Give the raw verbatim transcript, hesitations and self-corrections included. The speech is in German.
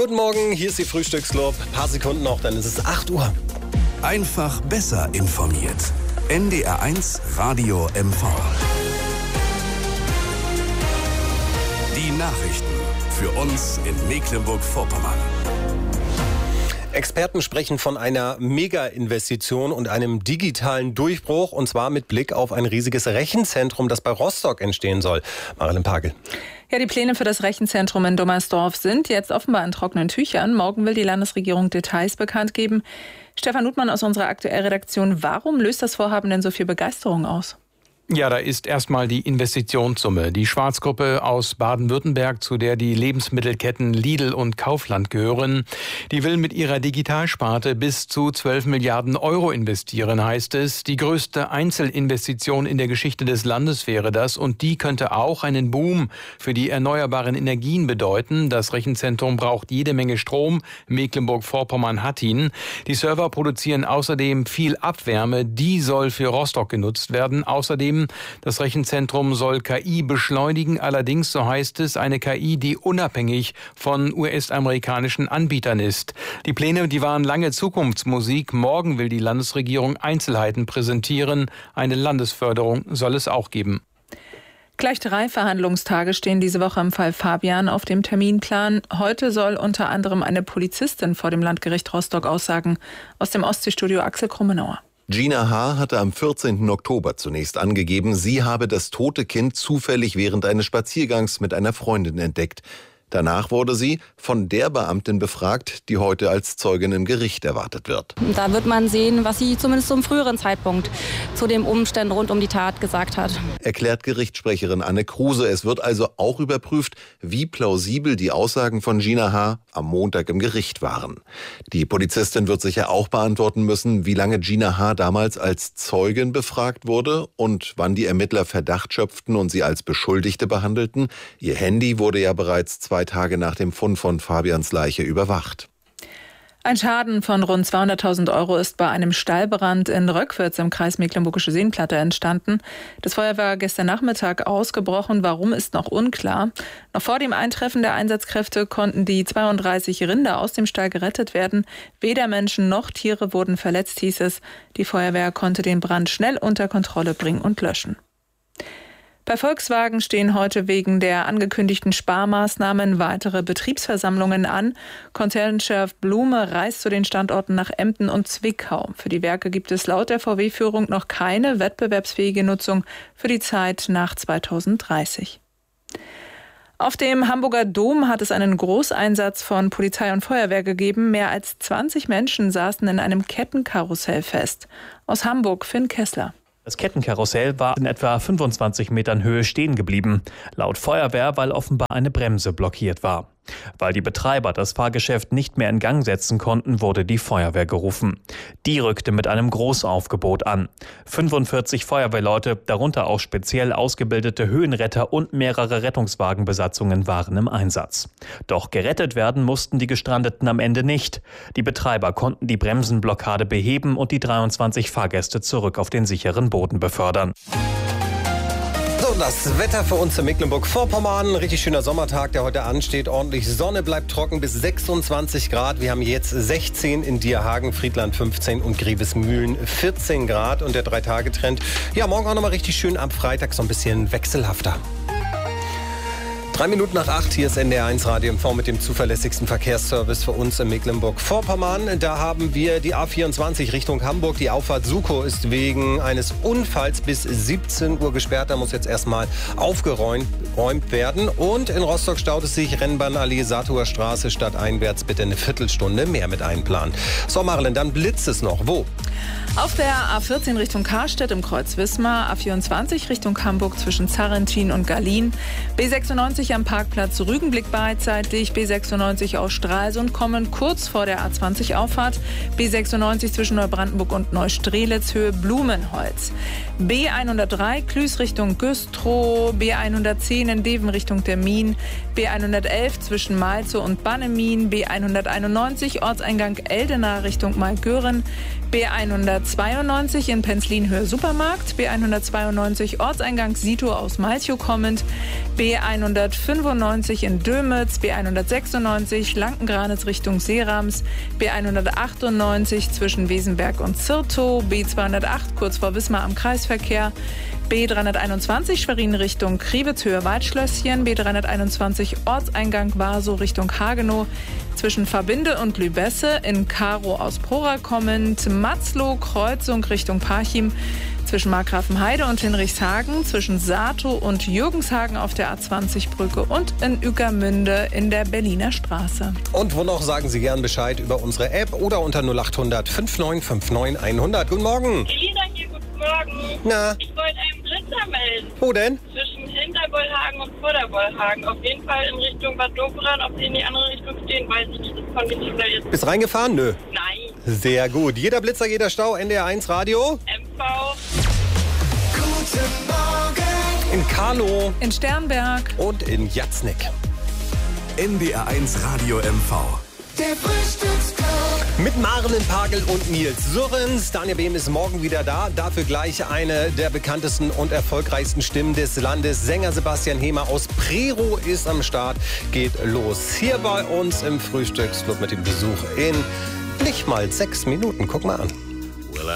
Guten Morgen, hier ist die Frühstücksclub. Ein paar Sekunden noch, dann ist es acht Uhr. Einfach besser informiert. N D R eins Radio M V. Die Nachrichten für uns in Mecklenburg-Vorpommern. Experten sprechen von einer Mega-Investition und einem digitalen Durchbruch, und zwar mit Blick auf ein riesiges Rechenzentrum, das bei Rostock entstehen soll. Marilyn Pagel. Ja, die Pläne für das Rechenzentrum in Dommersdorf sind jetzt offenbar in trockenen Tüchern. Morgen will die Landesregierung Details bekannt geben. Stefan Uthmann aus unserer Aktuellredaktion. Warum löst das Vorhaben denn so viel Begeisterung aus? Ja, da ist erstmal die Investitionssumme. Die Schwarzgruppe aus Baden-Württemberg, zu der die Lebensmittelketten Lidl und Kaufland gehören, die will mit ihrer Digitalsparte bis zu zwölf Milliarden Euro investieren, heißt es. Die größte Einzelinvestition in der Geschichte des Landes wäre das, und die könnte auch einen Boom für die erneuerbaren Energien bedeuten. Das Rechenzentrum braucht jede Menge Strom. Mecklenburg-Vorpommern hat ihn. Die Server produzieren außerdem viel Abwärme. Die soll für Rostock genutzt werden. Außerdem das Rechenzentrum soll K I beschleunigen, allerdings, so heißt es, eine K I, die unabhängig von U S-amerikanischen Anbietern ist. Die Pläne, die waren lange Zukunftsmusik. Morgen will die Landesregierung Einzelheiten präsentieren. Eine Landesförderung soll es auch geben. Gleich drei Verhandlungstage stehen diese Woche im Fall Fabian auf dem Terminplan. Heute soll unter anderem eine Polizistin vor dem Landgericht Rostock aussagen. Aus dem Ostseestudio Axel Krummenauer. Gina H. hatte am vierzehnten Oktober zunächst angegeben, sie habe das tote Kind zufällig während eines Spaziergangs mit einer Freundin entdeckt. Danach wurde sie von der Beamtin befragt, die heute als Zeugin im Gericht erwartet wird. Da wird man sehen, was sie zumindest zum früheren Zeitpunkt zu den Umständen rund um die Tat gesagt hat. Erklärt Gerichtssprecherin Anne Kruse. Es wird also auch überprüft, wie plausibel die Aussagen von Gina H. am Montag im Gericht waren. Die Polizistin wird sicher auch beantworten müssen, wie lange Gina H. damals als Zeugin befragt wurde und wann die Ermittler Verdacht schöpften und sie als Beschuldigte behandelten. Ihr Handy wurde ja bereits zwei Tage nach dem Fund von Fabians Leiche überwacht. Ein Schaden von rund zweihunderttausend Euro ist bei einem Stallbrand in Röckwitz im Kreis Mecklenburgische Seenplatte entstanden. Das Feuer war gestern Nachmittag ausgebrochen. Warum, ist noch unklar. Noch vor dem Eintreffen der Einsatzkräfte konnten die zweiunddreißig Rinder aus dem Stall gerettet werden. Weder Menschen noch Tiere wurden verletzt, hieß es. Die Feuerwehr konnte den Brand schnell unter Kontrolle bringen und löschen. Bei Volkswagen stehen heute wegen der angekündigten Sparmaßnahmen weitere Betriebsversammlungen an. Konzernchef Blume reist zu den Standorten nach Emden und Zwickau. Für die Werke gibt es laut der V W-Führung noch keine wettbewerbsfähige Nutzung für die Zeit nach zweitausenddreißig. Auf dem Hamburger Dom hat es einen Großeinsatz von Polizei und Feuerwehr gegeben. Mehr als zwanzig Menschen saßen in einem Kettenkarussell fest. Aus Hamburg, Finn Kessler. Das Kettenkarussell war in etwa fünfundzwanzig Metern Höhe stehen geblieben. Laut Feuerwehr, weil offenbar eine Bremse blockiert war. Weil die Betreiber das Fahrgeschäft nicht mehr in Gang setzen konnten, wurde die Feuerwehr gerufen. Die rückte mit einem Großaufgebot an. fünfundvierzig Feuerwehrleute, darunter auch speziell ausgebildete Höhenretter und mehrere Rettungswagenbesatzungen waren im Einsatz. Doch gerettet werden mussten die Gestrandeten am Ende nicht. Die Betreiber konnten die Bremsenblockade beheben und die dreiundzwanzig Fahrgäste zurück auf den sicheren Boden befördern. So, das Wetter für uns in Mecklenburg-Vorpommern. Richtig schöner Sommertag, der heute ansteht. Ordentlich Sonne, bleibt trocken bis sechsundzwanzig Grad. Wir haben jetzt sechzehn in Dierhagen, Friedland fünfzehn und Grevesmühlen vierzehn Grad. Und der Drei-Tage-Trend, ja, morgen auch nochmal richtig schön, am Freitag so ein bisschen wechselhafter. Drei Minuten nach acht, hier ist N D R eins Radio M V mit dem zuverlässigsten Verkehrsservice für uns in Mecklenburg-Vorpommern. Da haben wir die A vierundzwanzig Richtung Hamburg. Die Auffahrt Sukow ist wegen eines Unfalls bis siebzehn Uhr gesperrt. Da muss jetzt erstmal aufgeräumt werden. Und in Rostock staut es sich, Rennbahnallee, Saartuer Straße, stadteinwärts bitte eine Viertelstunde mehr mit einplanen. So, Marilyn, dann blitzt es noch. Wo? Auf der A vierzehn Richtung Karstedt im Kreuz Wismar, A vierundzwanzig Richtung Hamburg zwischen Zarrentin und Gallien, B sechsundneunzig am Parkplatz Rügenblick beidseitig, B sechsundneunzig aus Stralsund kommen kurz vor der A zwanzig Auffahrt, B sechsundneunzig zwischen Neubrandenburg und Neustrelitz Höhe Blumenholz, B hundertdrei Klüß Richtung Güstrow, B hundertzehn in Deven Richtung Termin, B hundertelf zwischen Malzow und Bannemin, B hunderteinundneunzig Ortseingang Eldena Richtung Maigören, B hundertzweiundneunzig in Penzlin Höhe Supermarkt, B hundertzweiundneunzig Ortseingang Sito aus Malchow kommend, B hundertfünfundneunzig hundertfünfundneunzig in Dömitz, B hundertsechsundneunzig Lankengranitz Richtung Seerams, B hundertachtundneunzig zwischen Wesenberg und Zirtow, B zweihundertacht kurz vor Wismar am Kreisverkehr, B dreihunderteinundzwanzig Schwerin Richtung Kriebitz-Höhe Waldschlösschen, B dreihunderteinundzwanzig Ortseingang Warsow Richtung Hagenow, zwischen Verbinde und Lübesse, in Karow aus Prora kommend, Matzlow Kreuzung Richtung Parchim, zwischen Markgrafenheide und Hinrichshagen, zwischen Satow und Jürgenshagen auf der A zwanzig Brücke und in Ueckermünde in der Berliner Straße. Und wo noch, sagen Sie gern Bescheid über unsere App oder unter null acht hundert neunundfünfzig neunundfünfzig hundert. Guten Morgen. Elina hier, guten Morgen. Na? Ich wollte einen Blitzer melden. Wo denn? Zwischen Hinterbollhagen und Vorderbollhagen. Auf jeden Fall in Richtung Bad Doberan. Ob sie in die andere Richtung stehen, weiß ich nicht. Das konnte ich nicht mehr jetzt. Bist reingefahren? Nö. Nein. Sehr gut. Jeder Blitzer, jeder Stau. N D R eins Radio. M V. Guten Morgen. In Karlow. In Sternberg. Und in Jatznick. N D R eins Radio M V. Der Frühstücksclub. Mit Maren Pagel und Nils Surrens. Daniel Behm ist morgen wieder da. Dafür gleich eine der bekanntesten und erfolgreichsten Stimmen des Landes. Sänger Sebastian Hemer aus Prerow ist am Start. Geht los. Hier bei uns im Frühstücksclub mit dem Besuch in nicht mal sechs Minuten. Guck mal an.